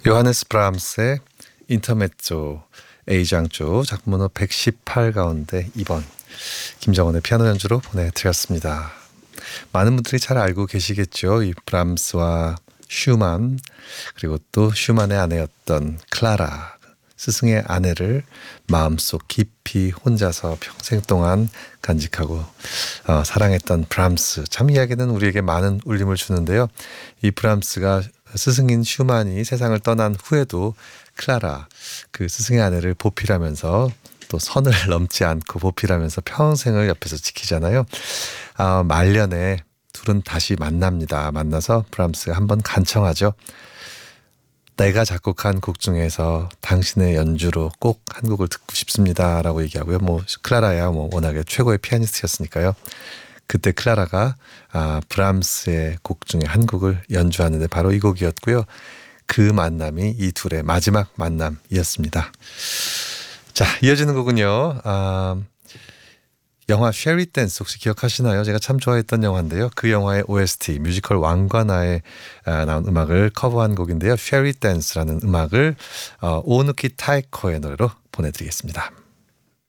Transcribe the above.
요하네스 브람스의 인터메조 A장조 작품 번호 118 가운데 2번 김정원의 피아노 연주로 보내드렸습니다. 많은 분들이 잘 알고 계시겠죠. 이 브람스와 슈만, 그리고 또 슈만의 아내였던 클라라, 스승의 아내를 마음속 깊이 혼자서 평생 동안 간직하고 사랑했던 브람스. 참 이야기는 우리에게 많은 울림을 주는데요. 이 브람스가 스승인 슈만이 세상을 떠난 후에도 클라라, 그 스승의 아내를 보필하면서 또 선을 넘지 않고 보필하면서 평생을 옆에서 지키잖아요. 말년에 둘은 다시 만납니다. 만나서 브람스가 한번 간청하죠. 내가 작곡한 곡 중에서 당신의 연주로 꼭 한 곡을 듣고 싶습니다 라고 얘기하고요. 클라라야 워낙에 최고의 피아니스트였으니까요. 그때 클라라가 브람스의 곡 중에 한 곡을 연주하는데 바로 이 곡이었고요. 그 만남이 이 둘의 마지막 만남이었습니다. 자, 이어지는 곡은요. 영화 쉐리 댄스 혹시 기억하시나요? 제가 참 좋아했던 영화인데요. 그 영화의 OST 뮤지컬 왕과 나에 나온 음악을 커버한 곡인데요. 쉐리 댄스라는 음악을 오누키 타이코의 노래로 보내드리겠습니다.